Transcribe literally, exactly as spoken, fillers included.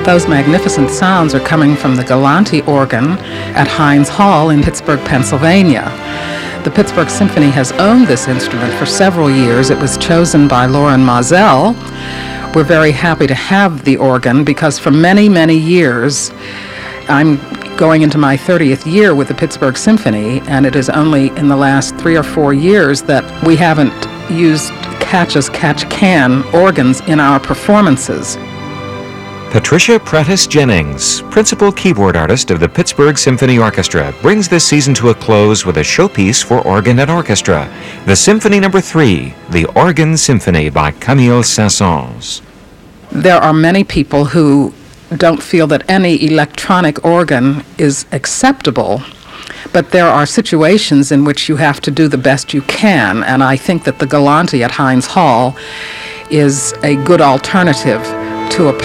Those magnificent sounds are coming from the Galanti organ at Heinz Hall in Pittsburgh, Pennsylvania. The Pittsburgh Symphony has owned this instrument for several years. It was chosen by Loren Mazel. We're very happy to have the organ because for many, many years, I'm going into my thirtieth year with the Pittsburgh Symphony, and it is only in the last three or four years that we haven't used catch-as-catch-can organs in our performances. Patricia Prentice Jennings, principal keyboard artist of the Pittsburgh Symphony Orchestra, brings this season to a close with a showpiece for organ and orchestra, the Symphony Number Three, the Organ Symphony by Camille Saint-Saëns. There are many people who don't feel that any electronic organ is acceptable, but there are situations in which you have to do the best you can, and I think that the Galanti at Heinz Hall is a good alternative to a